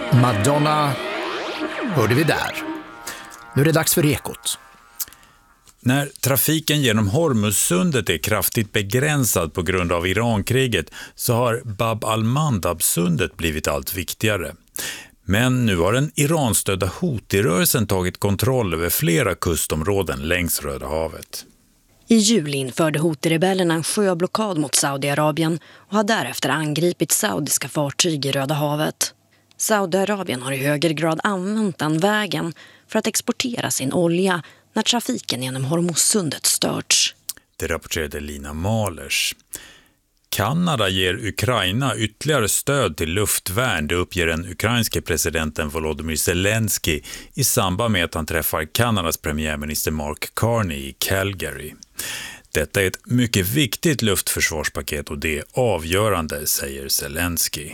Madonna hörde vi där. Nu är det dags för Ekot. När trafiken genom Hormuzsundet är kraftigt begränsad på grund av Irankriget så har Bab al-Mandab-sundet blivit allt viktigare. Men nu har den Iranstödda Houthi-rörelsen tagit kontroll över flera kustområden längs Röda havet. I juli införde Houthi-rebellerna en sjöblockad mot Saudiarabien och har därefter angripit saudiska fartyg i Röda havet. Saudiarabien har i högre grad använt den vägen för att exportera sin olja när trafiken genom Hormuzsundet störts. Det rapporterade Lina Malers. Kanada ger Ukraina ytterligare stöd till luftvärn, det uppger den ukrainske presidenten Volodymyr Zelensky i samband med att han träffar Kanadas premiärminister Mark Carney i Calgary. Detta är ett mycket viktigt luftförsvarspaket och det är avgörande, säger Zelensky.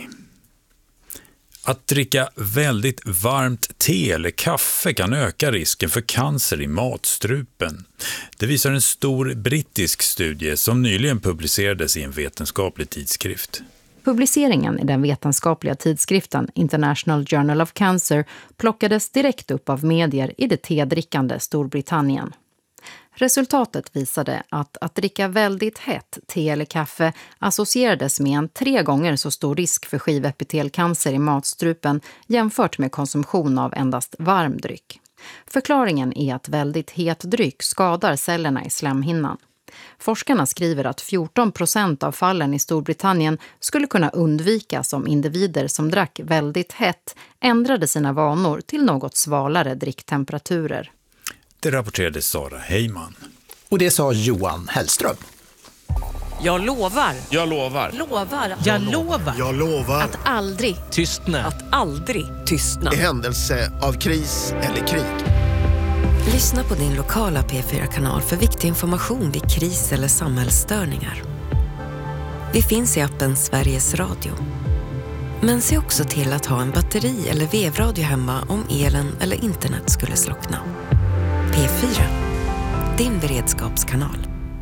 Att dricka väldigt varmt te eller kaffe kan öka risken för cancer i matstrupen. Det visar en stor brittisk studie som nyligen publicerades i en vetenskaplig tidskrift. Publiceringen i den vetenskapliga tidskriften International Journal of Cancer plockades direkt upp av medier i det tedrickande Storbritannien. Resultatet visade att dricka väldigt hett te eller kaffe associerades med en 3 gånger så stor risk för skivepitelcancer i matstrupen jämfört med konsumtion av endast varm dryck. Förklaringen är att väldigt het dryck skadar cellerna i slemhinnan. Forskarna skriver att 14% av fallen i Storbritannien skulle kunna undvikas om individer som drack väldigt hett ändrade sina vanor till något svalare dricktemperaturer. Det rapporterade Sara Heyman. Och det sa Johan Hellström. Jag lovar. Jag lovar. Lovar. Jag lovar. Jag lovar. Att aldrig Tystna. Att aldrig tystna. I händelse av kris eller krig. Lyssna på din lokala P4-kanal för viktig information vid kris eller samhällsstörningar. Vi finns i appen Sveriges Radio. Men se också till att ha en batteri- eller vevradio hemma om elen eller internet skulle slockna. P4, din beredskapskanal.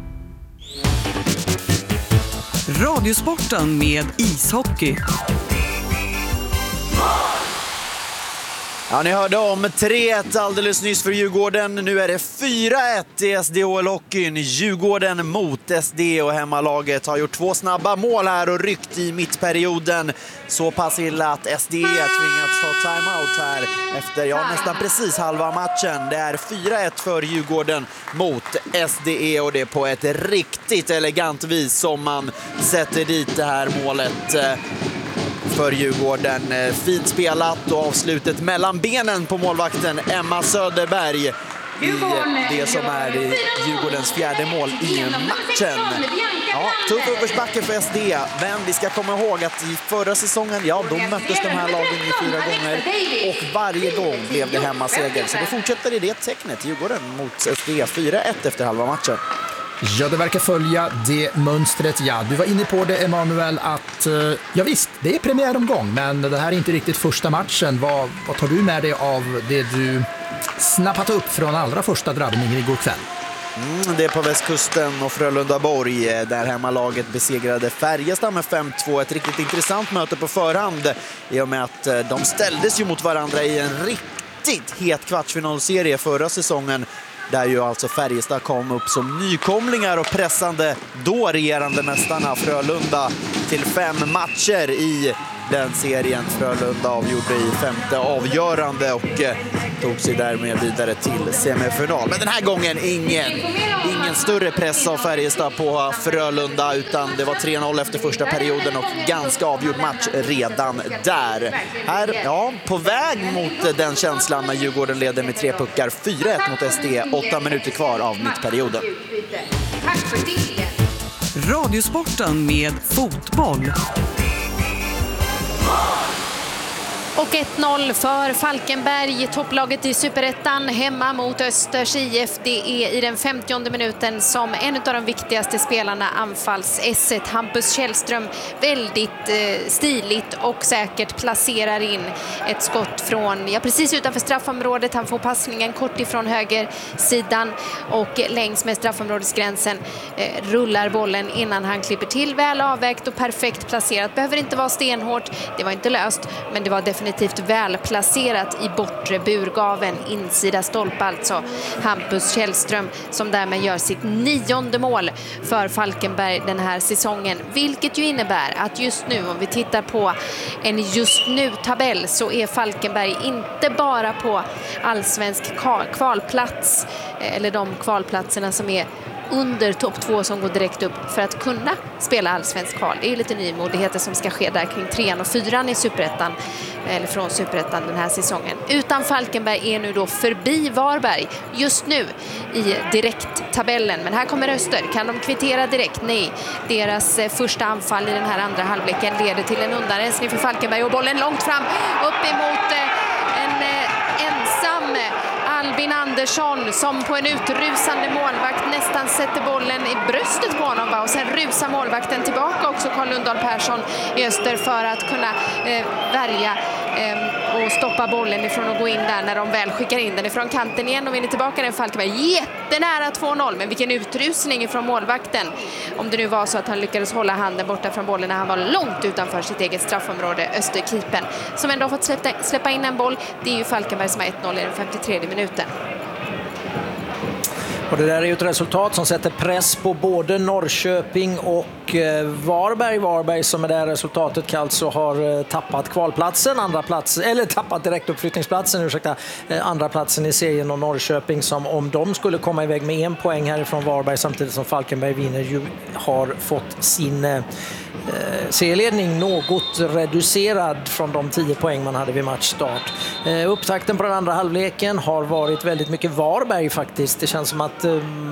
Radiosporten med ishockey. Ja, ni hörde om 3-1 alldeles nyss för Djurgården. Nu är det 4-1 i SDHL-hockeyn. Djurgården mot SD och hemmalaget har gjort 2 snabba mål här och ryckt i mittperioden. Så pass illa att SD tvingats ta timeout här efter nästan precis halva matchen. Det är 4-1 för Djurgården mot SDE och det är på ett riktigt elegant vis som man sätter dit det här målet. För Djurgården. Fint spelat och avslutet mellan benen på målvakten Emma Söderberg i det som är Djurgårdens 4:e mål i matchen. Ja, tuff uppförsbacke för SD, men vi ska komma ihåg att i förra säsongen, då möttes de här lagen i 4 gånger och varje gång blev det hemmaseger. Så det fortsätter i det tecknet. Djurgården mot SD 4-1 efter halva matchen. Ja, det verkar följa det mönstret. Ja, du var inne på det, Emanuel, att visst, det är premiäromgång, men det här är inte riktigt första matchen. Vad tar du med dig av det du snappat upp från allra första drabbningen igår kväll? Det är på västkusten och Frölundaborg där hemmalaget besegrade Färjestad med 5-2. Ett riktigt intressant möte på förhand i och med att de ställdes ju mot varandra i en riktigt het kvartsfinalserie förra säsongen. Där ju alltså Färjestad kom upp som nykomlingar och pressande då regerande mästarna Frölunda till 5 matcher i den serien. Frölunda avgjorde i 5:e avgörande och tog sig därmed vidare till semifinal. Men den här gången ingen större press av Färjestad på Frölunda, utan det var 3-0 efter första perioden och ganska avgjord match redan där. Här, på väg mot den känslan när Djurgården leder med 3 puckar, 4-1 mot SD, 8 minuter kvar av mittperioden. Radiosporten med fotboll. Och 1-0 för Falkenberg, topplaget i Superettan, hemma mot Östers IF. Det är i den 50:e minuten som en av de viktigaste spelarna anfalls-esset, Hampus Källström, väldigt stiligt och säkert placerar in ett skott från precis utanför straffområdet. Han får passningen kort ifrån höger sidan och längs med straffområdesgränsen rullar bollen innan han klipper till. Väl avvägt och perfekt placerat. Behöver inte vara stenhårt, det var inte löst, men det var definitivt relativt välplacerat i bortre burgaven, insida stolpe alltså. Hampus Källström som därmed gör sitt 9:e mål för Falkenberg den här säsongen. Vilket ju innebär att just nu, om vi tittar på en just nu-tabell, så är Falkenberg inte bara på allsvensk kvalplats, eller de kvalplatserna som är under topp 2 som går direkt upp för att kunna spela allsvensk kval. Det är lite nymodigheter som ska ske där kring 3 och 4 i Superettan, eller från Superettan den här säsongen. Utan Falkenberg är nu då förbi Varberg just nu i direkttabellen. Men här kommer Öster. Kan de kvittera direkt? Nej. Deras första anfall i den här andra halvleken leder till en undanrensning för Falkenberg och bollen långt fram upp emot en ensam Albin Andersson som på en utrusande målvakt nästan sätter bollen i bröstet på honom, va? Och sen rusar målvakten tillbaka också, Carl Lundahl Persson i Öster, för att kunna värja och stoppa bollen ifrån att gå in där när de väl skickar in den ifrån kanten igen och vinner tillbaka den. Falkenberg jättenära 2-0, men vilken utrusning ifrån målvakten. Om det nu var så att han lyckades hålla handen borta från bollen när han var långt utanför sitt eget straffområde, Österkeepern, som ändå har fått släppa in en boll. Det är ju Falkenberg som har 1-0 i den 53 minuten. Och det där är ju ett resultat som sätter press på både Norrköping och Varberg. Varberg som med det här resultatet alltså har tappat kvalplatsen, tappat direktuppflyttningsplatsen, andra platsen i serien, och Norrköping som, om de skulle komma iväg med 1 poäng härifrån Varberg samtidigt som Falkenberg vinner, ju har fått sin serieledning något reducerad från de 10 poäng man hade vid matchstart. Upptakten på den andra halvleken har varit väldigt mycket Varberg faktiskt. Det känns som att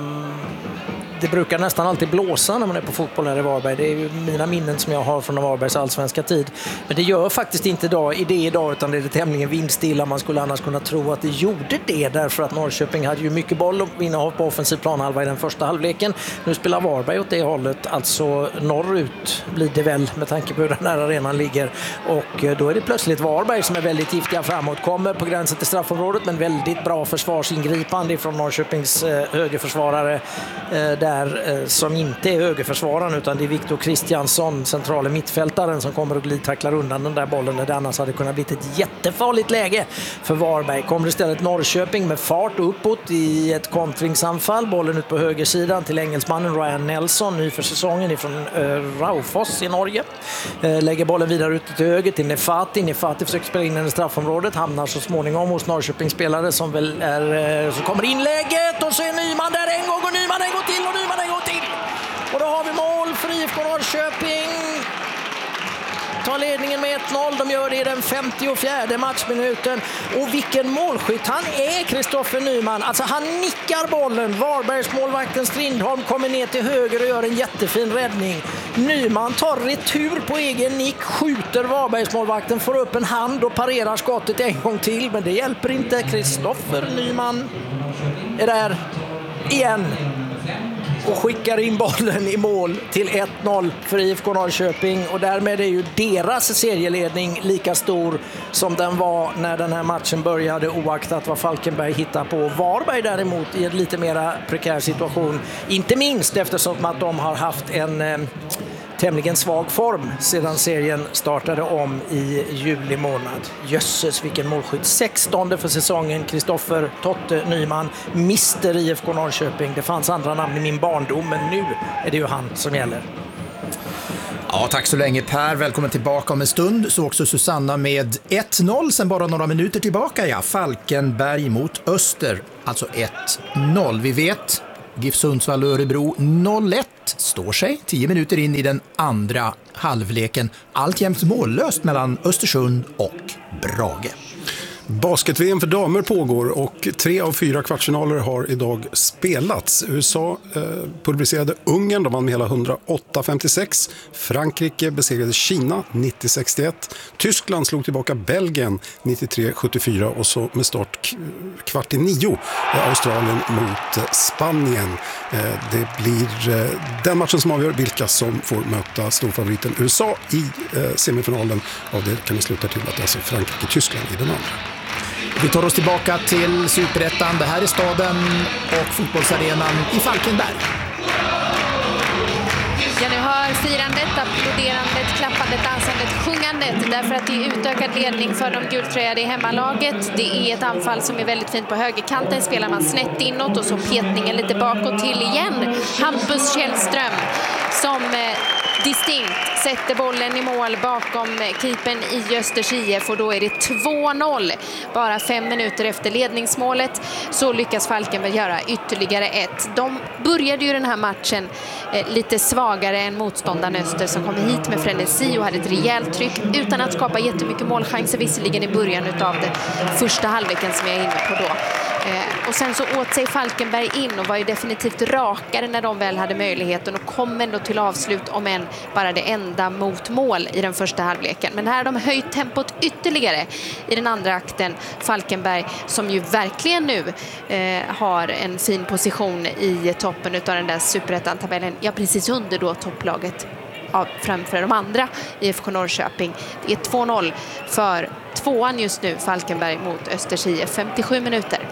det brukar nästan alltid blåsa när man är på fotboll här i Varberg. Det är ju mina minnen som jag har från Varbergs allsvenska tid. Men det gör faktiskt inte idag, utan det är tämligen vindstilla. Man skulle annars kunna tro att det gjorde det, därför att Norrköping hade ju mycket boll och innehav på offensiv planhalva i den första halvleken. Nu spelar Varberg åt det hållet, alltså norrut blir det väl, med tanke på hur den här arenan ligger. Och då är det plötsligt Varberg som är väldigt giftiga framåt. Kommer på gränsen till straffområdet, men väldigt bra försvarsingripande från Norrköpings högerförsvarare där, som inte är högerförsvararen, utan det är Viktor Kristiansson, centrala mittfältaren, som kommer och glidtacklar undan den där bollen när det annars hade kunnat bli ett jättefarligt läge för Varberg. Kommer istället Norrköping med fart uppåt i ett kontringsanfall. Bollen ut på högersidan till engelsmannen Ryan Nelson, ny för säsongen ifrån Raufoss i Norge. Lägger bollen vidare ut till höger till Nefati. Nefati försöker spela in den i straffområdet, hamnar så småningom hos Norrköpings spelare som väl är, så kommer inlägget och så är Nyman där en gång och Nyman en gång till och Nyman en gång till. Och då har vi mål för IFK Norrköping. Tar ledningen med 1-0. De gör det i den 54:e matchminuten. Och vilken målskytt han är, Kristoffer Nyman. Alltså han nickar bollen. Varbergs målvakten Strindholm kommer ner till höger och gör en jättefin räddning. Nyman tar retur på egen nick, skjuter Varbergs målvakten, får upp en hand och parerar skottet en gång till. Men det hjälper inte. Kristoffer Nyman är där igen och skickar in bollen i mål till 1-0 för IFK Norrköping, och därmed är ju deras serieledning lika stor som den var när den här matchen började, oaktat vad Falkenberg hittar på. Varberg däremot i en lite mer prekär situation, inte minst eftersom att de har haft en tämligen svag form sedan serien startade om i juli månad. Jösses, vilken målskytt. 16:e för säsongen, Kristoffer Totte Nyman, Mr IFK Norrköping. Det fanns andra namn i min barndom, men nu är det ju han som gäller. Ja, tack så länge Per. Välkommen tillbaka om en stund. Så också Susanna med 1-0 sen bara några minuter tillbaka. Ja, Falkenberg mot Öster. Alltså 1-0. Vi vet, GIF Sundsvall och Örebro 0-1 står sig 10 minuter in i den andra halvleken. Alltjämt mållöst mellan Östersund och Brage. Basket-VM för damer pågår och 3 av 4 kvartsfinaler har idag spelats. USA pulveriserade Ungern, de vann med hela 108-56. Frankrike besegrade Kina 90-61. Tyskland slog tillbaka Belgien 93-74 och så med start 8:45 Australien mot Spanien. Det blir den matchen som avgör vilka som får möta storfavoriten USA i semifinalen. Och det kan sluta till att det är alltså Frankrike-Tyskland i den andra. Vi tar oss tillbaka till Superettan. Det här är staden och fotbollsarenan i Falkenberg. Ja, ni hör firandet, applåderandet, klappandet, dansandet, sjungandet. Därför att det är utökad ledning för de gultröjade i hemmalaget. Det är ett anfall som är väldigt fint på högerkanten. Spelar man snett inåt och så petningen lite bakåt till igen. Hampus Källström som distinkt sätter bollen i mål bakom keepern i Östers IF, och då är det 2-0. Bara 5 minuter efter ledningsmålet så lyckas Falkenberg göra ytterligare ett. De började ju den här matchen lite svagare än motståndaren Öster, som kom hit med frenesi och hade ett rejält tryck utan att skapa jättemycket målchanser, visserligen i början av det första halvleken som jag är inne på då. Och sen så åt sig Falkenberg in och var ju definitivt rakare när de väl hade möjligheten och kom ändå till avslut, om än bara det enda mot mål i den första halvleken. Men här har de höjt tempot ytterligare i den andra akten. Falkenberg som ju verkligen nu har en fin position i toppen av den där superettan-tabellen. Ja, precis under då topplaget framför de andra IFK Norrköping. Det är 2-0 för tvåan just nu, Falkenberg mot Östers IF, 57 minuter.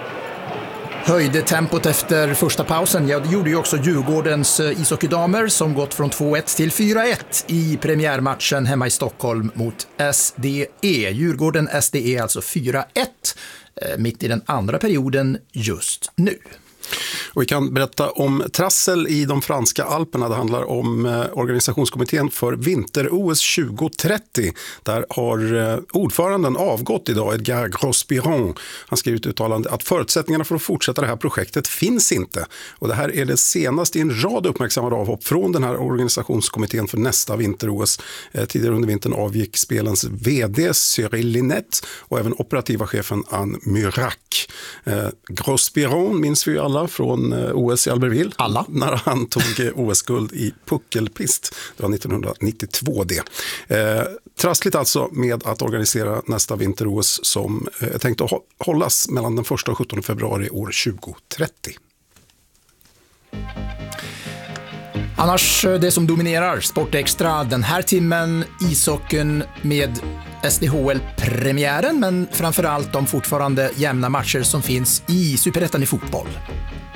Höjde tempot efter första pausen. Ja, det gjorde ju också Djurgårdens ishockeydamer som gått från 2-1 till 4-1 i premiärmatchen hemma i Stockholm mot SDE. Djurgården SDE alltså 4-1 mitt i den andra perioden just nu. Och vi kan berätta om trassel i de franska Alperna. Det handlar om organisationskommittén för vinter-OS 2030. Där har ordföranden avgått idag, Edgar Grospiron. Han skrev ett uttalande att förutsättningarna för att fortsätta det här projektet finns inte. Och det här är det senaste i en rad uppmärksammade avhopp från den här organisationskommittén för nästa vinter-OS. Tidigare under vintern avgick spelens vd Cyril Linette och även operativa chefen Anne Murak. Grospiron minns vi ju alla från OS i Albertville. Alla. När han tog OS-guld i puckelpist. Det var 1992 det. Trassligt alltså med att organisera nästa vinter-OS som är tänkt att hållas mellan den 1 och 17 februari år 2030. Annars det som dominerar Sportextra den här timmen, ishockeyn med SDHL-premiären, men framförallt de fortfarande jämna matcher som finns i Superettan i fotboll.